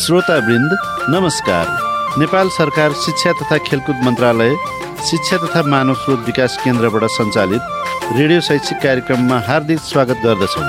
श्रोतावृन्द नमस्कार। नेपाल सरकार शिक्षा तथा खेलकुद मन्त्रालय, शिक्षा तथा मानव स्रोत विकास केन्द्रबाट सञ्चालित रेडियो शैक्षिक कार्यक्रममा हार्दिक स्वागत गर्दछौँ।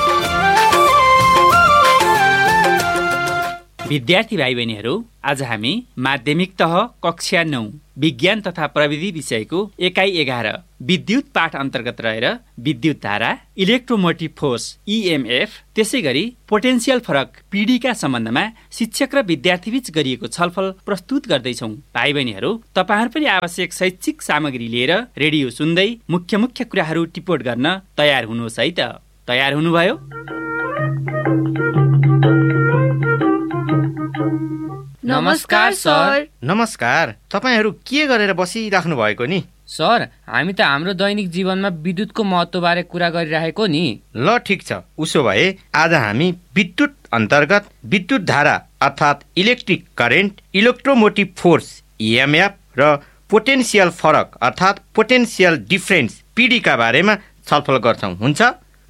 विद्यार्थी भाइ बहिनीहरू, आज हामी माध्यमिक तह कक्षा 9 विज्ञान तथा प्रविधि विषयको एकाइ 11 विद्युत पाठ अन्तर्गत रहेर विद्युत धारा, इलेक्ट्रोमोटिभ फोर्स EMF, त्यसै गरी पोटेन्सियल फरक PD का सम्बन्धमा शिक्षक र विद्यार्थीबीच गरिएको छलफल प्रस्तुत गर्दैछौँ। भाइ बहिनीहरू, तपाईहरु पनि आवश्यक शैक्षिक सामग्री लिएर रेडियो सुन्दै मुख्य कुराहरू टिपोट गर्न तयार हुनुहोस् है त। तयार हुनुभयो? नमस्कार सर। नमस्कार। तपाईहरु के गरेर बसिराख्नु भएको नि? सर, हामी त हाम्रो दैनिक जीवनमा विद्युतको महत्त्वबारे कुरा गरिरहेको नि। ल ठिक छ, उसो भए आज हामी विद्युत अन्तर्गत विद्युत धारा अर्थात् इलेक्ट्रिक करेन्ट, इलेक्ट्रोमोटिभ फोर्स EMF र पोटेन्सियल फरक अर्थात् पोटेन्सियल डिफरेन्स PD का बारेमा छलफल गर्छौं। हुन्छ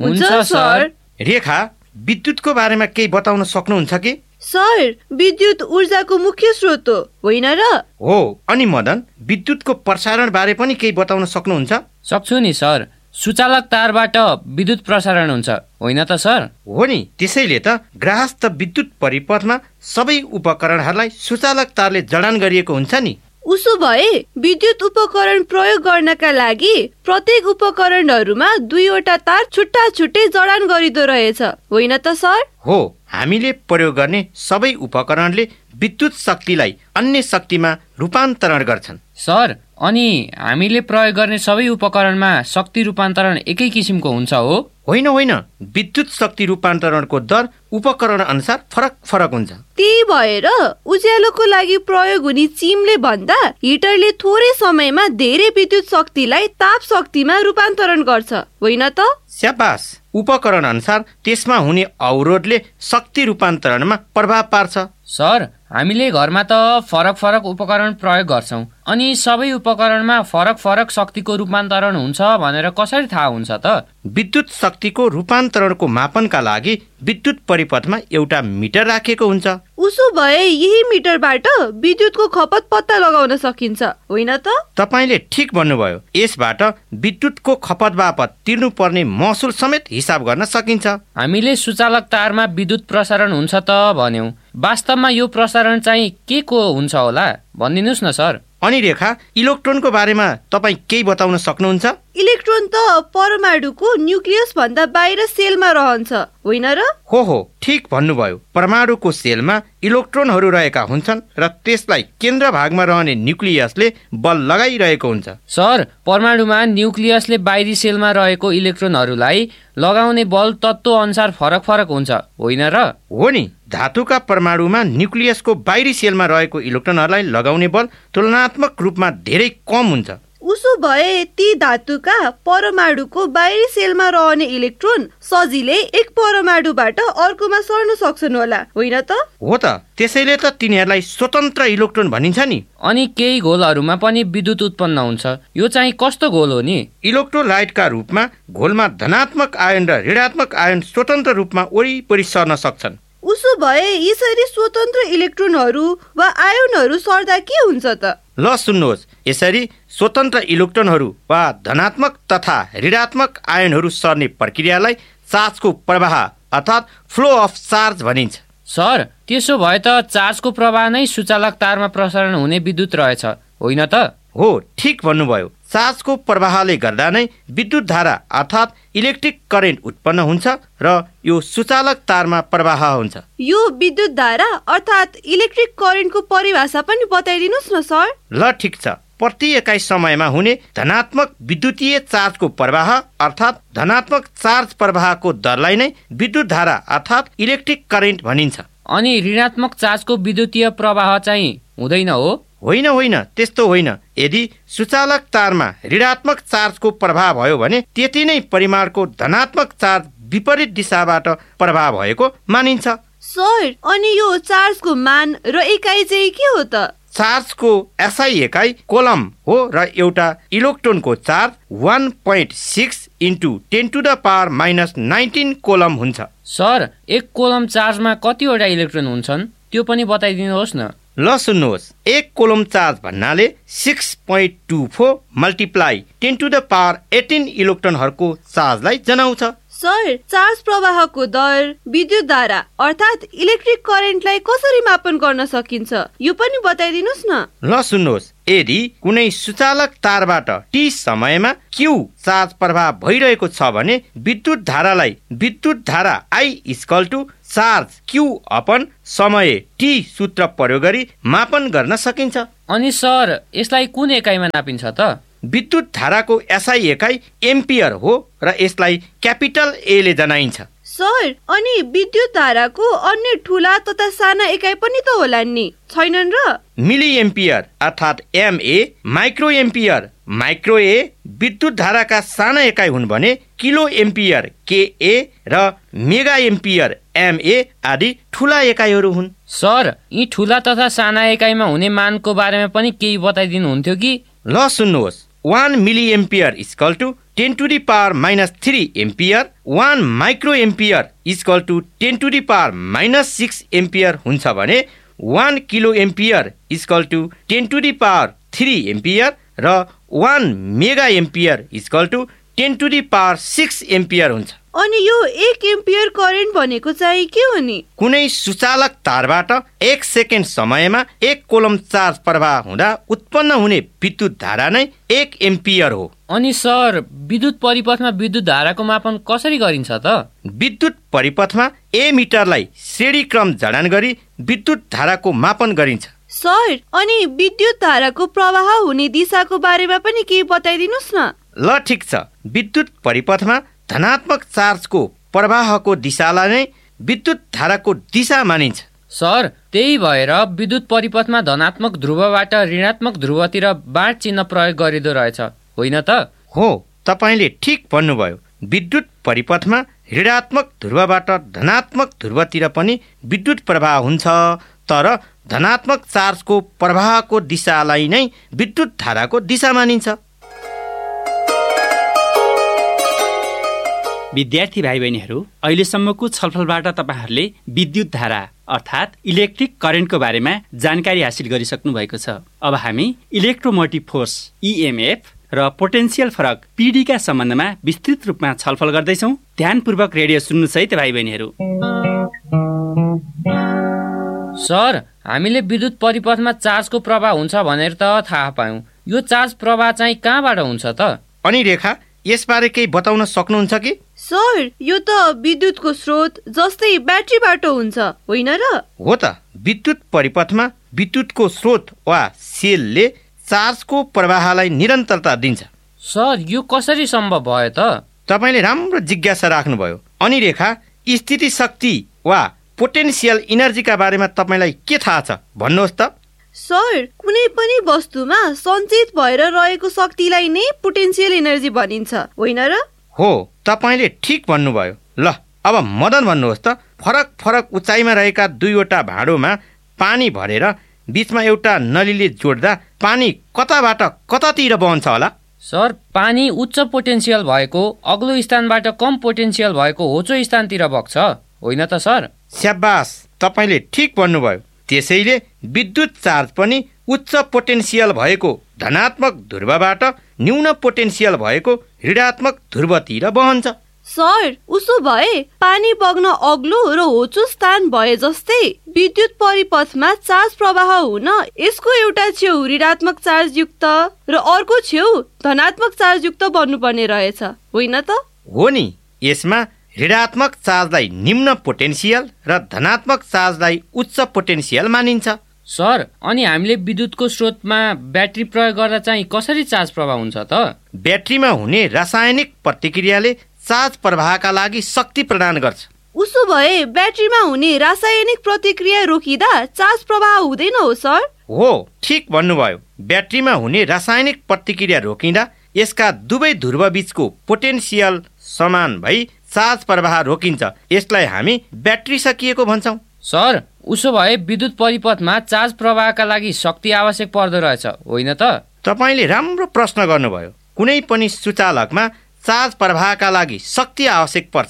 सर। रेखा, विद्युतको बारेमा केही बताउन सक्नुहुन्छ कि? सर, विद्युत ऊर्जाको मुख्य स्रोत होइन र? हो। अनि मदन, विद्युतको प्रसारण बारे पनि केही बताउन सक्नुहुन्छ? सक्छु नि सर। सुचालक तारबाट विद्युत प्रसारण हुन्छ, होइन त सर? हो नि। त्यसैले त ग्राहस्थ विद्युत परिपथमा सबै उपकरणहरूलाई सुचालक तारले जडान गरिएको हुन्छ नि। उसो भए विद्युत उपकरण प्रयोग गर्नका लागि प्रत्येक उपकरणहरूमा 2वटा तार छुट्टा छुट्टै जडान गरिदो रहेछ, होइन त सर? हो। हामीले प्रयोग गर्ने सबै उपकरणले विद्युत शक्तिलाई अन्य शक्तिमा रूपान्तरण गर्छन्। सर, अनि हामीले प्रयोग गर्ने सबै उपकरणमा शक्ति रूपान्तरण एकै किसिमको हुन्छ हो? होइन। विद्युत शक्ति रूपान्तरणको दर उपकरण अनुसार फरक हुन्छ। त्यही भएर उज्यालोको लागि प्रयोग हुने चिमले भन्दा हिटरले थोरै समयमा धेरै विद्युत शक्तिलाई ताप शक्तिमा रूपान्तरण गर्छ, होइन त? स्याबास। उपकरण अनुसार त्यसमा हुने अवरोधले शक्ति रूपान्तरणमा प्रभाव पार्छ। सर, हामीले घरमा त फरक उपकरण प्रयोग गर्छौं, अनि सबै उपकरणमा फरक शक्तिको रूपान्तरण हुन्छ भनेर कसरी थाहा हुन्छ त? विद्युत शक्तिको रूपान्तरणको मापनका लागि विद्युत परिपथमा एउटा मिटर राखिएको हुन्छ। उसो भए यही मिटरबाट विद्युतको खपत पत्ता लगाउन सकिन्छ, होइन त? तपाईले ठिक भन्नुभयो। यसबाट विद्युतको खपत बापत तिर्नुपर्ने महसुल समेत हिसाब गर्न सकिन्छ। हामीले सुचालक तारमा विद्युत प्रसारण हुन्छ त भन्यौं, वास्तवमा यो प्रसारण चाहिँ के को हुन्छ होला भनिदिनुस् न सर। अनि रेखा, इलेक्ट्रोनको बारेमा तपाईँ केही बताउन सक्नुहुन्छ? इलेक्ट्रोन त परमाणुको न्युक्लियस भन्दा बाहिर सेलमा रहन्छ, होइन र? हो, ठिक भन्नुभयो। परमाणुको सेलमा इलेक्ट्रोनहरू रहेका हुन्छन् र त्यसलाई केन्द्र भागमा रहने न्युक्लियसले बल लगाइरहेको हुन्छ। सर, परमाणुमा न्युक्लियसले बाहिरी सेलमा रहेको इलेक्ट्रोनहरूलाई लगाउने बल तत्त्व अनुसार फरक हुन्छ, होइन र? हो नि। धातुका परमाणुमा न्युक्लियसको बाहिरी सेलमा रहेको इलेक्ट्रोनहरूलाई लगाउने बल तुलनात्मक रूपमा धेरै कम हुन्छ। उसो भए ती धातुका परमाणुको बाहिरी सेलमा रहने इलेक्ट्रोन सजिलै एक परमाणुबाट अर्कोमा सर्न सक्छन् होला, होइन त? हो त। त्यसैले त तिनीहरूलाई स्वतन्त्र इलेक्ट्रोन भनिन्छ नि। अनि केही घोलहरूमा पनि विद्युत उत्पन्न हुन्छ। यो चाहिँ कस्तो घोल हो नि? इलेक्ट्रोलाइटका रूपमा घोलमा धनात्मक आयन र ऋणात्मक आयन स्वतन्त्र रूपमा वरिपरि सर्न सक्छन्। उसो भए यसरी स्वतन्त्र इलेक्ट्रोनहरू वा आयनहरू सर्दा के हुन्छ त? ल सुन्नुहोस्। यसरी स्वतन्त्र इलेक्ट्रोनहरू वा धनात्मक तथा ऋणात्मक आयनहरू सर्ने प्रक्रियालाई चार्जको प्रवाह अर्थात् फ्लो अफ चार्ज भनिन्छ। सर, त्यसो भए त चार्जको प्रवाह नै सुचालक तारमा प्रसारण हुने विद्युत रहेछ, होइन त? हो, ठिक भन्नुभयो। चार्जको प्रवाहले गर्दा नै विद्युत धारा अर्थात् इलेक्ट्रिक करेन्ट उत्पन्न हुन्छ र यो सुचालक तारमा प्रवाह हुन्छ। यो विद्युत धारा अर्थात् इलेक्ट्रिक करेन्टको परिभाषा पनि बताइदिनुस् न सर। ल ठिक छ। प्रति एकाइ समयमा हुने धनात्मक विद्युतीय चार्जको प्रवाह अर्थात् धनात्मक चार्ज प्रवाहको दरलाई नै विद्युत धारा अर्थात् इलेक्ट्रिक करेन्ट भनिन्छ। अनि ऋणात्मक चार्जको विद्युतीय प्रवाह चाहिँ हुँदैन हो? होइन, त्यस्तो होइन। यदि सुचालक तारमा ऋणात्मक चार्जको प्रभाव भयो भने त्यति नै परिमाणको धनात्मक चार्ज विपरीत दिशाबाट प्रभाव भएको मानिन्छ। सर, अनि यो चार्जको मान र एकाइ चाहिँ के हो त? चार्जको SI एकाइ कोलम हो र एउटा इलेक्ट्रोनको चार्ज 1.6 × 10⁻⁻19 कोलम हुन्छ। सर, एक कोलम चार्जमा कतिवटा इलेक्ट्रोन हुन्छन्? त्यो पनि बताइदिनुहोस् न। ल सुन्नुहोस्, 1 कोलम चार्ज भन्नाले 6.24 मल्टिप्लाई 10⁻18 इलेक्ट्रोनहरूको चार्जलाई जनाउँछ। सर, चार्ज प्रवाहको दर, विद्युत धारा अर्थात् इलेक्ट्रिक करेन्टलाई कसरी मापन गर्न सकिन्छ यो पनि बताइदिनुहोस् न। ल सुन्नुहोस्, यदि कुनै सुचालक तारबाट टी समयमा क्यू चार्ज प्रवाह भइरहेको छ भने विद्युत धारालाई विद्युत धारा I = चार्ज क्यू अपन समय टी सूत्र प्रयोग गरी मापन गर्न सकिन्छ। अनि सर, यसलाई कुन एकाइमा नापिन्छ त? विद्युत धाराको SI एकाइ एम्पियर हो र यसलाई क्यापिटल ए ले जनाइन्छ। सर, अनि विद्युत धाराको अन्य ठूला तथा साना एकाइ पनि त होलान् नि, छैनन् र? मिली एम्पियर अर्थात् MA, micro ampere micro A विद्युत धाराका साना एकाइ हुन् भने किलो एम्पियर KA र मेगा एम्पियर MA आदि ठूला एकाइहरू हुन्। सर, यी ठूला तथा साना एकाइमा हुने मानको बारेमा पनि केही बताइदिनुहुन्थ्यो कि? ल सुन्नुहोस्, 1 milli ampere = 10⁻³ ampere, 1 micro ampere = 10⁻⁻6 ampere हुन्छ भने 1 किलो एम्पियर = 10⁻³ एम्पियर र 1 मेगा एम्पियर = 10⁻6 एम्पियर हुन्छ। अनि यो 1 एम्पियर करेन्ट भनेको चाहिँ के हो नि? कुनै सुचालक तारबाट 1 सेकेन्ड समयमा 1 कोलम चार्ज प्रवाह हुँदा उत्पन्न हुने विद्युत धारा नै 1 एम्पियर हो। अनि सर, विद्युत परिपथमा विद्युत धाराको मापन कसरी गरिन्छ त? विद्युत परिपथमा ए मिटरलाई श्रेणी क्रम जडान गरी विद्युत धाराको मापन गरिन्छ। सर, अनि विद्युत धाराको प्रवाह हुने दिशाको बारेमा पनि केही बताइदिनुहोस् न। ल ठिक छ, विद्युत परिपथमा धनात्मक चार्जको प्रवाहको दिशालाई नै विद्युत धाराको दिशा मानिन्छ। सर, त्यही भएर विद्युत परिपथमा धनात्मक ध्रुवबाट ऋणात्मक ध्रुवतिर बाण चिन्ह प्रयोग गरिँदो रहेछ, होइन त? हो, तपाईले ठिक भन्नुभयो। विद्युत परिपथमा ऋणात्मक ध्रुवबाट धनात्मक ध्रुवतिर पनि विद्युत प्रवाह हुन्छ, तर धनात्मक चार्जको प्रवाहको दिशालाई नै विद्युत धाराको दिशा मानिन्छ। विद्यार्थी भाइ बहिनीहरू, अहिलेसम्मको छलफलबाट तपाईहरूले विद्युत धारा अर्थात् इलेक्ट्रिक करेन्टको बारेमा जानकारी हासिल गरिसक्नु भएको छ। अब हामी इलेक्ट्रोमोटिभ फोर्स EMF र पोटेन्सियल फरक PD का सम्बन्धमा विस्तृत रूपमा छलफल गर्दैछौँ। ध्यानपूर्वक रेडियो सुन्नुहोस् है त भाइ बहिनीहरू। सर, हामीले विद्युत परिपथमा चार्जको प्रवाह हुन्छ भनेर त थाहा पायौँ। यो चार्ज प्रवाह चाहिँ कहाँबाट हुन्छ त? अनि रेखा, यसबारे केही बताउन सक्नुहुन्छ कि? सर, यो त विद्युतको स्रोत जस्तै ब्याट्रीबाट हुन्छ, होइन र? हो त, विद्युत परिपथमा विद्युतको स्रोत वा सेलले चार्जको प्रवाहलाई निरन्तरता दिन्छ। सर, यो कसरी सम्भव भयो त? तपाईले राम्रो जिज्ञासा राख्नुभयो। अनि रेखा, स्थिति शक्ति वा पोटेन्सियल इनर्जीका बारेमा तपाईलाई के थाहा छ भन्नुहोस् त? सर, कुनै पनि वस्तुमा सञ्चित भएर रहेको शक्तिलाई नै पोटेन्सियल एनर्जी भनिन्छ, होइन र? हो, तपाईले ठिक भन्नुभयो। ल, अब मदन भन्नुहोस् त, फरक फरक उचाइमा रहेका दुईवटा भाँडोमा पानी भरेर बीचमा एउटा नलीले जोड्दा पानी कताबाट कतातिर बहन्छ होला? सर, पानी उच्च पोटेन्सियल भएको अग्लो स्थानबाट कम पोटेन्सियल भएको होचो स्थानतिर बग्छ, होइन त सर? स्याबास, तपाईले ठिक भन्नुभयो। त्यसैले विद्युत चार्ज पनि उच्च पोटेन्सियल भएको धनात्मक ध्रुवबाट न्यून पोटेन्सियल भएको ऋणात्मक ध्रुवतिर बहन्छ। सर, उसो भए पानी बग्न अग्लो र होचो स्थान भए जस्तै विद्युत परिपथमा चार्ज प्रवाह हुन यसको एउटा छेउ ऋणात्मक चार्जयुक्त र अर्को छेउ धनात्मक चार्जयुक्त बन्नुपर्ने रहेछ, होइन त? हो नि, यसमा ऋणात्मक चार्जलाई निम्न पोटेन्सियल र धनात्मक चार्जलाई उच्च पोटेन्सियल मानिन्छ। सर, अनि हामीले विद्युतको स्रोतमा ब्याट्री प्रयोग गर्दा चाहिँ कसरी चार्ज प्रवाह हुन्छ त? ब्याट्रीमा हुने रासायनिक प्रतिक्रियाले चार्ज प्रवाहका लागि शक्ति प्रदान गर्छ। उसो भए ब्याट्रीमा हुने रासायनिक प्रतिक्रिया रोकिँदा चार्ज प्रवाह हुँदैन हो सर? हो, ठिक भन्नुभयो। ब्याट्रीमा हुने रासायनिक प्रतिक्रिया रोकिँदा यसका दुवै ध्रुव बीचको पोटेन्सियल समान भई चार्ज प्रवाह रोकिन्छ। यसलाई हामी ब्याट्री सकिएको भन्छौँ। सर, उसो भए विद्युत परिपथमा चार्ज प्रवाहका लागि शक्ति आवश्यक पर्दो रहेछ, होइन त? तपाईले राम्रो प्रश्न गर्नुभयो। कुनै पनि सुचालकमा चार्ज प्रवाहका लागि शक्ति आवश्यक पर्छ।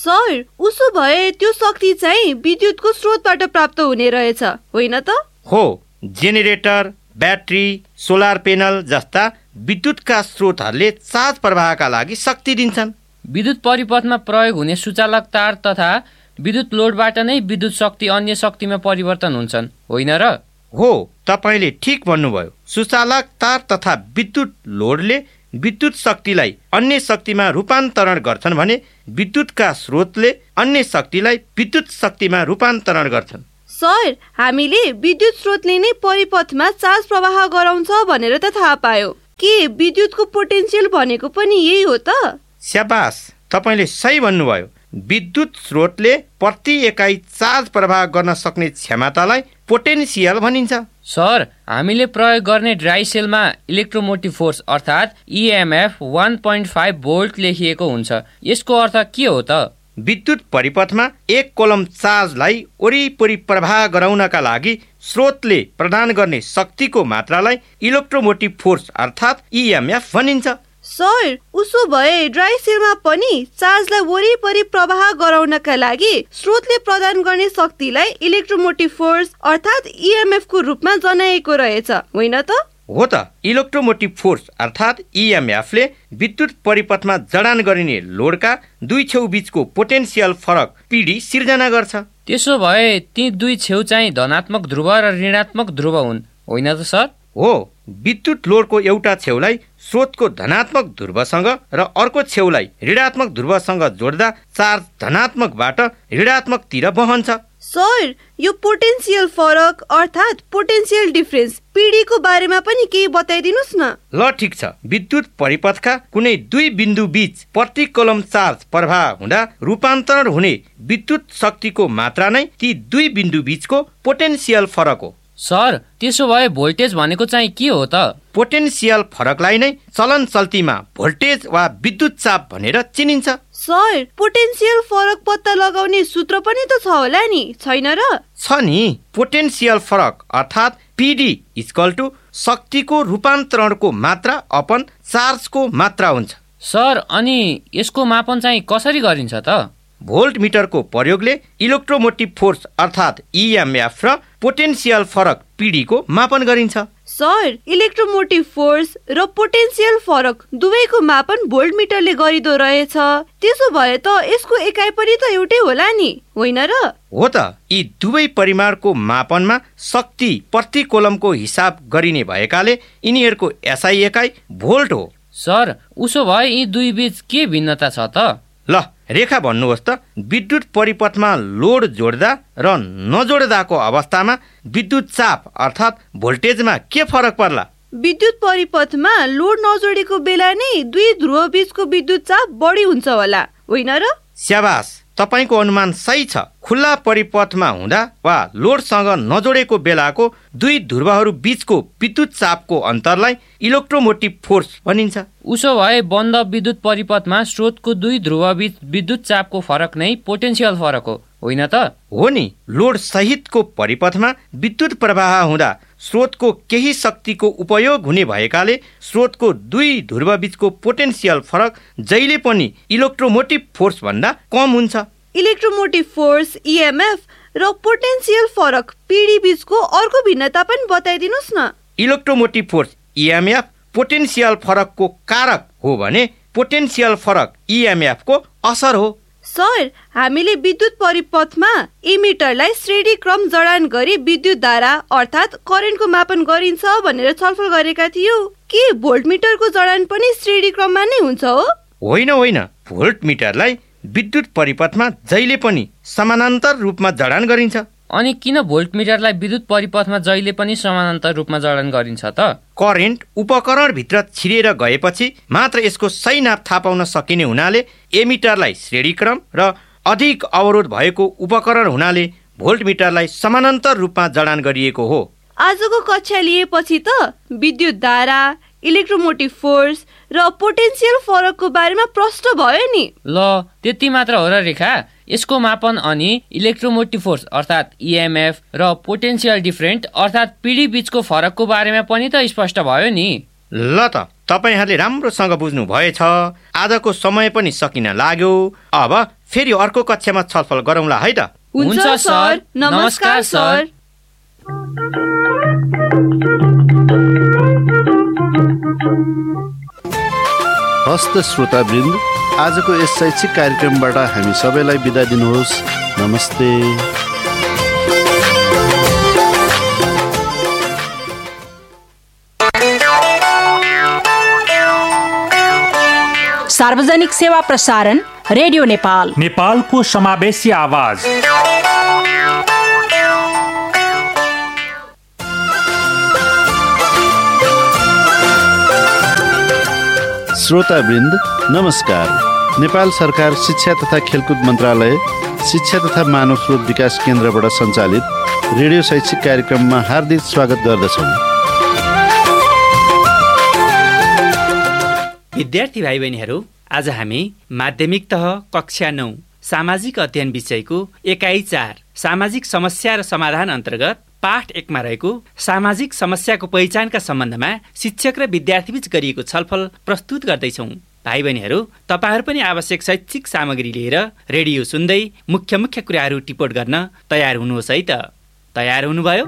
सर, उसो भए त्यो शक्ति चाहिँ विद्युतको स्रोतबाट प्राप्त हुने रहेछ, होइन त? हो, जेनेरेटर, ब्याट्री, सोलर पेनल जस्ता विद्युतका स्रोतहरूले चार्ज प्रवाहका लागि शक्ति दिन्छन्। विद्युत परिपथमा प्रयोग हुने सुचालक तार तथा विद्युत लोडबाट नै विद्युत शक्ति अन्य शक्तिमा परिवर्तन हुन्छन्, होइन र? हो, तपाईँले ठिक भन्नुभयो। सुचालक तार तथा विद्युत लोडले विद्युत शक्तिलाई अन्य शक्तिमा रूपान्तरण गर्छन् भने विद्युतका स्रोतले अन्य शक्तिलाई विद्युत शक्तिमा रूपान्तरण गर्छन्। सर, हामीले विद्युत स्रोतले नै परिपथमा चार्ज प्रवाह गराउँछ भनेर त थाहा पायो। के विद्युतको पोटेन्सियल भनेको पनि यही हो त? स्याबास, तपाईँले सही भन्नुभयो। विद्युत स्रोतले प्रति एकाइ चार्ज प्रवाह गर्न सक्ने क्षमतालाई पोटेन्सियल भनिन्छ। सर, हामीले प्रयोग गर्ने ड्राई सेलमा इलेक्ट्रोमोटिभ फोर्स अर्थात् EMF 1.5 भोल्ट लेखिएको हुन्छ। यसको अर्थ के हो त? विद्युत परिपथमा एक कोलम चार्जलाई वरिपरि प्रवाह गराउनका लागि स्रोतले प्रदान गर्ने शक्तिको मात्रालाई इलेक्ट्रोमोटिभ फोर्स अर्थात् EMF भनिन्छ। सर, उसो भए ड्राई सेलमा पनि चार्जलाई वरिपरि प्रवाह गराउनका लागि स्रोतले प्रदान गर्ने शक्तिलाई इलेक्ट्रोमोटिभ फोर्स अर्थात् EMF को रूपमा जनाएको रहेछ, होइन त? हो त, इलेक्ट्रोमोटिभ फोर्स अर्थात् EMF ले विद्युत परिपथमा जडान गरिने लोडका दुई छेउ बीचको पोटेन्सियल फरक PD सिर्जना गर्छ। त्यसो भए ती दुई छेउ चाहिँ धनात्मक ध्रुव र ऋणात्मक ध्रुव हुन्, होइन त सर? हो, विद्युत लोडको एउटा छेउलाई स्रोतको धनात्मक ध्रुवसँग र अर्को छेउलाई ऋणात्मक ध्रुवसँग जोड्दा चार्ज धनात्मकबाट ऋणात्मकतिर बहन्छ। सर, यो पोटेन्सियल फरक अर्थात् पोटेन्सियल डिफरेन्स PD को बारेमा पनि केही बताइदिनुस् न। ल, ठिक छ। विद्युत परिपथका कुनै दुई बिन्दु बीच प्रति कोलम चार्ज प्रवाह हुँदा रूपान्तरण हुने विद्युत शक्तिको मात्रा नै ती दुई बिन्दु बीचको पोटेन्सियल फरक हो। सर, त्यसो भए भोल्टेज भनेको चाहिँ के हो त? पोटेन्सियल फरकलाई नै चलन चल्तीमा भोल्टेज वा विद्युत चाप भनेर चिनिन्छ। सर, पोटेन्सियल फरक पत्ता लगाउने सूत्र पनि त छ होला नि, छैन र? छ नि। पोटेन्सियल फरक अर्थात् PD = शक्तिको रूपान्तरणको मात्रा अपन चार्जको मात्रा हुन्छ। सर, अनि यसको मापन चाहिँ कसरी गरिन्छ त? भोल्ट मिटरको प्रयोगले इलेक्ट्रोमोटिभ फोर्स अर्थात् EMF र पोटेन्सियल फरक PD को मापन गरिन्छ। सर, इलेक्ट्रोमोटिभ फोर्स र पोटेन्सियल फरक दुवैको मापन भोल्ट मिटरले गरिदो रहेछ। त्यसो भए त यसको एकाइ पनि त एउटै होला नि, होइन र? हो त, यी दुवै परिमाणको मापनमा शक्ति प्रति कोलमको हिसाब गरिने भएकाले यिनीहरूको SI एकाइ भोल्ट हो। सर, उसो भए यी दुई बीच के भिन्नता छ त? ल, रेखा भन्नुहोस् त। विद्युत परिपथमा लोड जोड्दा र नजोड्दाको अवस्थामा विद्युत चाप अर्थात् भोल्टेजमा के फरक पर्ला? विद्युत परिपथमा लोड नजोडेको बेला नै दुई ध्रुव बीचको विद्युत चाप बढी हुन्छ होला, होइन र? स्याबास, तपाईको अनुमान सही छ। खुल्ला परिपथमा हुँदा वा लोडसँग नजोडेको बेलाको दुई ध्रुवहरू बीचको विद्युत चापको अन्तरलाई इलेक्ट्रोमोटिभ फोर्स भनिन्छ। उसो भए बन्द विद्युत परिपथमा स्रोतको दुई ध्रुव बीच विद्युत चापको फरक नै पोटेन्सियल फरक हो, होइन त? हो नि। लोड सहितको परिपथमा विद्युत प्रवाह हुँदा स्रोतको केही शक्तिको उपयोग हुने भएकाले स्रोतको दुई ध्रुव बीचको पोटेन्सियल फरक जहिले पनि इलेक्ट्रोमोटिभ फोर्स भन्दा कम हुन्छ। इलेक्ट्रोमोटिभ फोर्स EMF र पोटेन्सियल फरक PD बीचको अर्को भिन्नता पनि बताइदिनुस् न। इलेक्ट्रोमोटिभ फोर्स EMF पोटेन्सियल फरकको कारक हो भने पोटेन्सियल फरक EMF को असर हो। सर, हामीले विद्युत परिपथमा इमिटरलाई श्रेणी क्रम जडान गरी विद्युत धारा अर्थात् करेन्टको मापन गरिन्छ भनेर छलफल गरेका थियौ। के भोल्ट मिटरको जडान पनि श्रेणी क्रममा नै हुन्छ हो? होइन होइन, भोल्ट मिटरलाई विद्युत परिपथमा जहिले पनि समानान्तर रूपमा जडान गरिन्छ। अनि किन भोल्ट मिटरलाई विद्युत परिपथमा जहिले पनि समानान्तर रूपमा जडान गरिन्छ त? करेन्ट उपकरणभित्र छिरेर गएपछि मात्र यसको सही नाप थाहा पाउन सकिने हुनाले एमिटरलाई श्रेणीक्रम र अधिक अवरोध भएको उपकरण हुनाले भोल्ट मिटरलाई समानान्तर रूपमा जडान गरिएको हो। आजको कक्षा लिएपछि त विद्युत धारा, इलेक्ट्रोमोटिभ फोर्स र पोटेन्सियल फरकको बारेमा प्रश्न भयो नि। ल, त्यति मात्र हो र रेखा? यसको मापन अनि इलेक्ट्रोमोटिभ फोर्स अर्थात् EMF र पोटेन्सियल डिफरेन्ट अर्थात् PD बीचको फरकको बारेमा पनि त स्पष्ट भयो नि। ल त तपाईहरूले राम्रोसँग बुझ्नु भएछ। आजको समय पनि सकिन लाग्यो। अब फेरि अर्को कक्षामा छलफल गरौँला है त। हुन्छ सर। नमस्कार सर। हस्त श्रोतावृन्द, आजको यस शैक्षिक कार्यक्रमबाट हामी सबैलाई बिदा दिनुहोस्। नमस्ते। सार्वजनिक सेवा प्रसारण रेडियो नेपाल, नेपालको समावेशी आवाज। श्रोतावृन्द नमस्कार। नेपाल सरकार शिक्षा तथा खेलकुद मन्त्रालय, शिक्षा तथा मानव स्रोत विकास केन्द्रबाट सञ्चालित रेडियो शैक्षिक कार्यक्रममा हार्दिक स्वागत गर्दछौँ। विद्यार्थी भाइ बहिनीहरू, आज हामी माध्यमिक तह कक्षा 9 सामाजिक अध्ययन विषयको एकाइ 4 सामाजिक समस्या र समाधान अन्तर्गत पाठ 1 मा रहेको सामाजिक समस्याको पहिचानका सम्बन्धमा शिक्षक र विद्यार्थीबीच गरिएको छलफल प्रस्तुत गर्दैछौँ। भाइ बहिनीहरू, तपाईहरू पनि आवश्यक शैक्षिक सामग्री लिएर रेडियो सुन्दै मुख्य मुख्य कुराहरू टिपोट गर्न तयार हुनुहोस् है त। तयार हुनुभयो?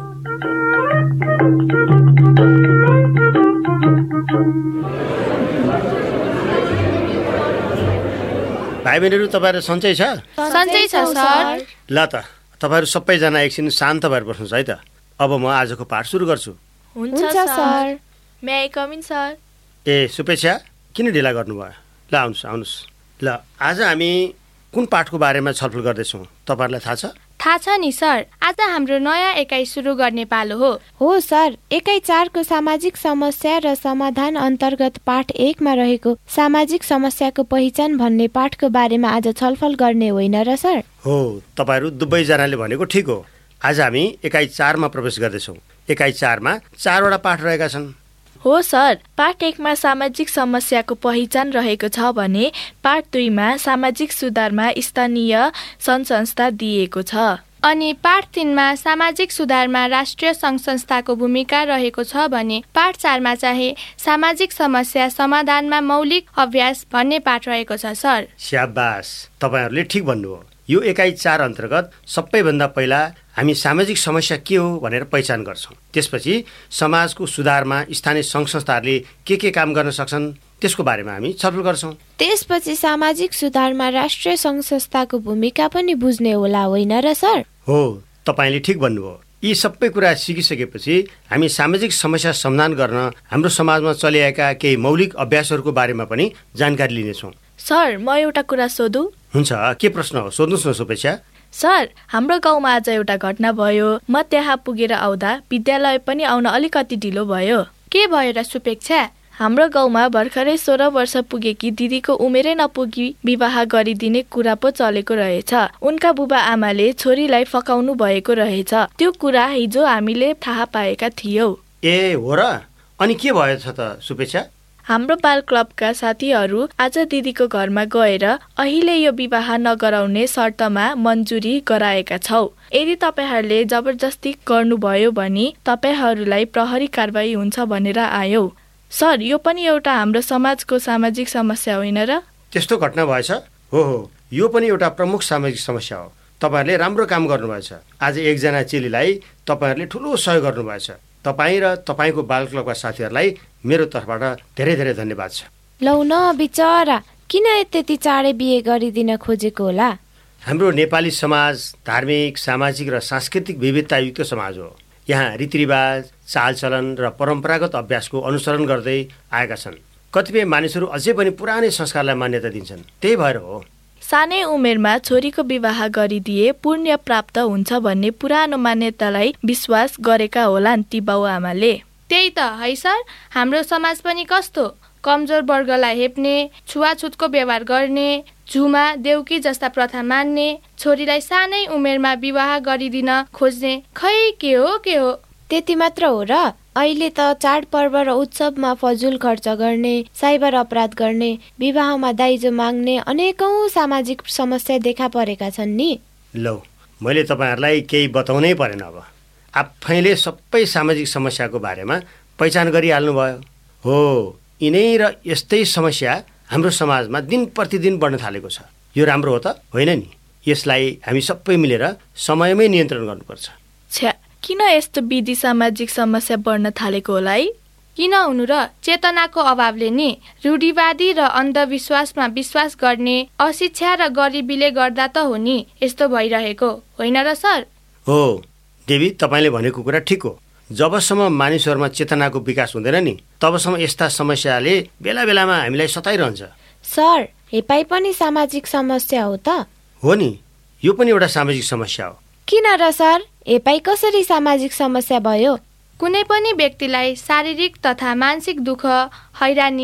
भाइ बहिनीहरू, तपाईँहरू सन्चै छ? सन्चै छ सर। ल त तपाईँहरू सबैजना एकछिन शान्त भएर बस्नुहोस् है त। अब म आजको पाठ सुरु गर्छु। हुन्छ sir. May I com in sir? ए सुपेक्षा, किन ढिला गर्नुभयो? ल आउनुहोस्। ल आज हामी कुन पाठको बारेमा छलफल गर्दैछौँ तपाईँहरूलाई थाहा छ? थाहा छ नि सर। आज हाम्रो नयाँ एकाइ सुरु गर्ने पालो हो सर। एकाइ 4 को सामाजिक समस्या र समाधान अन्तर्गत पाठ 1 मा रहेको सामाजिक समस्याको पहिचान भन्ने पाठको बारेमा आज छलफल गर्ने होइन र सर? हो, तपाईँहरू दुवैजनाले भनेको ठिक हो। आज हामी एकाइ 4 मा प्रवेश गर्दैछौँ। एकाइ 4 मा 4 वटा पाठ रहेका छन्। हो सर। पाठ 1 मा सामाजिक समस्याको पहिचान रहेको छ भने पाठ 2 मा सामाजिक सुधारमा स्थानीय सङ्घ-संस्था दिएको छ। अनि पाठ 3 मा सामाजिक सुधारमा राष्ट्रिय सङ्घ-संस्थाको भूमिका रहेको छ भने पाठ 4 मा चाहिँ सामाजिक समस्या समाधानमा मौलिक अभ्यास भन्ने पाठ रहेको छ सर। स्याबास, तपाईँहरूले ठिक भन्नुभयो। यो एकाइ 4 अन्तर्गत सबैभन्दा पहिला हामी सामाजिक समस्या के हो भनेर पहिचान गर्छौँ। त्यसपछि समाजको सुधारमा स्थानीय सङ्घ-संस्थाहरूले के काम गर्न सक्छन् त्यसको बारेमा हामी छलफल गर्छौँ। त्यसपछि सामाजिक सुधारमा राष्ट्रिय सङ्घ-संस्थाको भूमिका पनि बुझ्ने होला होइन र सर? हो, तपाईँले ठिक भन्नुभयो। यी सबै कुरा सिकिसकेपछि हामी सामाजिक समस्या समाधान गर्न हाम्रो समाजमा चलिरहेका केही मौलिक अभ्यासहरूको बारेमा पनि जानकारी लिनेछौँ। सर, म एउटा कुरा सोधु? हुन्छ, के प्रश्न हो? सोध्नुहोस् न सुपेक्षा। सर, हाम्रो गाउँमा आज एउटा घटना भयो। म त्यहाँ पुगेर आउँदा विद्यालय पनि आउन अलिकति ढिलो भयो। के भयो र सुपेक्षा? हाम्रो गाउँमा भर्खरै 16 वर्ष पुगेकी दिदीको उमेरै नपुगी विवाह गरिदिने कुरा पो चलेको रहेछ। उनका बुबा आमाले छोरीलाई फकाउनु भएको रहेछ। त्यो कुरा हिजो हामीले थाहा पाएका थियौँ। ए हो र? अनि के भएछ त सुपेक्षा? हाम्रो बाल क्लबका साथीहरू आज दिदीको घरमा गएर अहिले यो विवाह नगराउने शर्तमा मन्जुरी गराएका छौ। यदि तपाईहरूले जबरजस्ती गर्नुभयो भने तपाईहरूलाई प्रहरी कारबाही हुन्छ भनेर आयौ। सर, यो पनि एउटा हाम्रो समाजको सामाजिक समस्या होइन र? त्यस्तो घटना भएछ? हो, यो पनि एउटा प्रमुख सामाजिक समस्या हो। तपाईँहरूले राम्रो काम गर्नुभएछ। आज एकजना चेलीलाई तपाईँहरूले ठुलो सहयोग गर्नुभएछ। तपाईँ र तपाईँको बाल क्लबका साथीहरूलाई मेरो तर्फबाट धेरै धेरै धन्यवाद छ। लौ न बिचरा, किन यति चाँडै बिहे गरिदिन खोजेको होला? हाम्रो नेपाली समाज धार्मिक, सामाजिक र सांस्कृतिक विविधतायुक्त समाज हो। यहाँ रीतिरिवाज, चालचलन र परम्परागत अभ्यासको अनुसरण गर्दै आएका छन्। कतिपय मानिसहरू अझै पनि पुरानै संस्कारलाई मान्यता दिन्छन्। त्यही भएर हो सानै उमेरमा छोरीको विवाह गरिदिए पुण्य प्राप्त हुन्छ भन्ने पुरानो मान्यतालाई विश्वास गरेका होलान् ती बाउआमाले। त्यही त है सर। हाम्रो समाज पनि कस्तो कमजोर वर्गलाई हेप्ने, छुवाछुतको व्यवहार गर्ने, झुमा देउकी जस्ता प्रथा मान्ने, छोरीलाई सानै उमेरमा विवाह गरिदिन खोज्ने, खै के हो। त्यति मात्र हो र? अहिले त चाडपर्व र उत्सवमा फजुल खर्च गर्ने, साइबर अपराध गर्ने, विवाहमा दाइजो माग्ने अनेकौं सामाजिक समस्या देखा परेका छन् नि। लौ, मैले तपाईँहरूलाई केही बताउनै परेन। अब आफैले सबै सामाजिक समस्याको बारेमा पहिचान गरिहाल्नु भयो। हो, यिनै र यस्तै समस्या हाम्रो समाजमा दिन प्रतिदिन बढ्न थालेको छ। यो राम्रो हो त होइन नि? यसलाई हामी सबै मिलेर समयमै नियन्त्रण गर्नुपर्छ। छ्या, किन यस्तो विधि सामाजिक समस्या बढ्न थालेको होला है? किन हुनु र? चेतनाको अभावले नि रूढिवादी र अन्धविश्वासमा विश्वास गर्ने, अशिक्षा र गरिबीले गर्दा त हो नि यस्तो भइरहेको, होइन र सर? हो देवी, तपाईँले भनेको कुरा ठिक हो। जबसम्म मानिसहरूमा चेतनाको विकास हुँदैन नि, तबसम्म यस्ता समस्याले बेला बेलामा हामीलाई सताइरहन्छ। सर, हेपाई पनि सामाजिक समस्या हो त? हो नि, यो पनि एउटा सामाजिक समस्या हो। किन र सर? हेपाई कसरी सामाजिक समस्या भयो? कुनै पनि व्यक्तिलाई शारीरिक तथा मानसिक दुःख, हैरानी